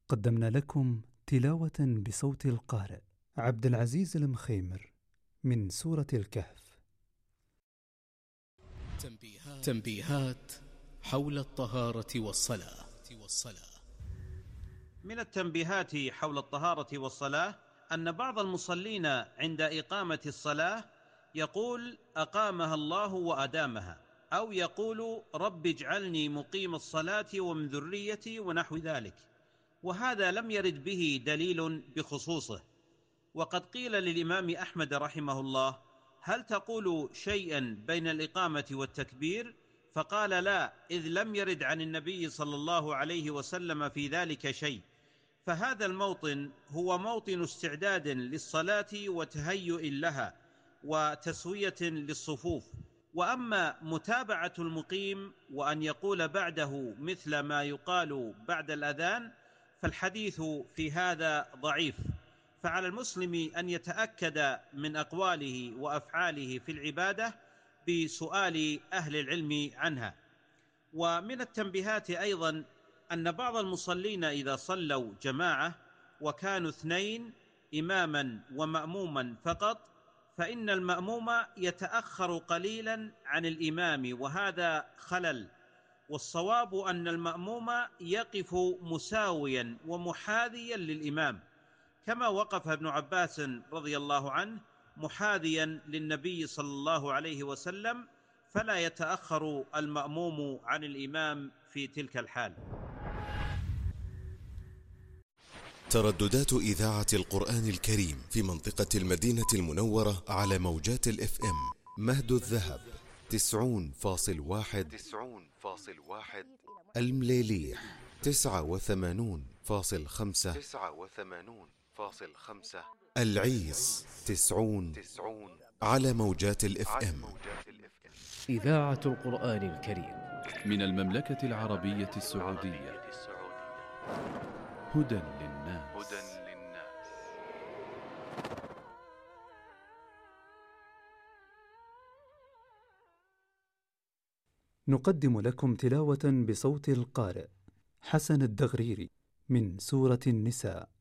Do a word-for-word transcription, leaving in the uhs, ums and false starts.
قدمنا لكم تلاوة بصوت القارئ عبد العزيز المخيمر من سورة الكهف. تنبيهات, تنبيهات حول الطهارة والصلاة. من التنبيهات حول الطهارة والصلاة أن بعض المصلين عند إقامة الصلاة يقول أقامها الله وأدامها، أو يقول رب اجعلني مقيم الصلاة ومن ذريتي ونحو ذلك، وهذا لم يرد به دليل بخصوصه. وقد قيل للإمام أحمد رحمه الله: هل تقول شيئا بين الإقامة والتكبير؟ فقال: لا، إذ لم يرد عن النبي صلى الله عليه وسلم في ذلك شيء. فهذا الموطن هو موطن استعداد للصلاة وتهيؤ لها وتسوية للصفوف. وأما متابعة المقيم وأن يقول بعده مثل ما يقال بعد الأذان فالحديث في هذا ضعيف، فعلى المسلم أن يتأكد من أقواله وأفعاله في العبادة بسؤال أهل العلم عنها. ومن التنبيهات أيضا أن بعض المصلين إذا صلوا جماعة وكانوا اثنين إماما ومأموما فقط، فإن المأموم يتأخر قليلا عن الإمام، وهذا خلل. والصواب أن المأموم يقف مساويا ومحاذيا للإمام، كما وقف ابن عباس رضي الله عنه محاذيا للنبي صلى الله عليه وسلم، فلا يتأخر المأموم عن الإمام في تلك الحال. ترددات إذاعة القرآن الكريم في منطقة المدينة المنورة على موجات الاف ام: مهد الذهب تسعون فاصل واحد، تسعون فاصل واحد، المليليح تسعة وثمانون فاصل خمسة، تسعة وثمانون فاصل خمسة، العيس تسعون على موجات الاف ام. إذاعة القرآن الكريم من المملكة العربية السعودية، هدى للناس. نقدم لكم تلاوة بصوت القارئ حسن الدغريري من سورة النساء.